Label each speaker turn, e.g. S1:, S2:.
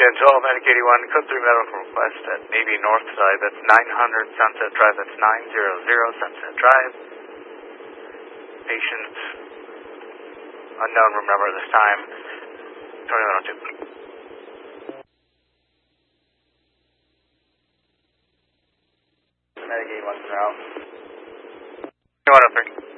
S1: Gen 12, Medic 81, code 3 medical request at Navy North Side, that's 900 Sunset Drive, that's 900 Sunset Drive. Patient unknown room number this time, 2102. Medic 81 out. 2103.